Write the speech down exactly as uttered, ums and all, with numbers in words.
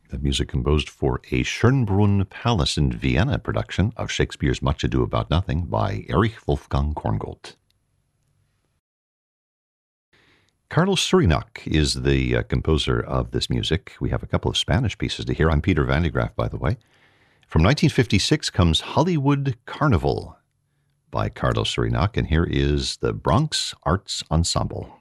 The music composed for a Schönbrunn Palace in Vienna production of Shakespeare's Much Ado About Nothing by Erich Wolfgang Korngold. Carlos Surinach is the uh, composer of this music. We have a couple of Spanish pieces to hear. I'm Peter Van de Graaff, by the way. From nineteen fifty-six comes Hollywood Carnival by Carlos Surinach, and here is the Bronx Arts Ensemble.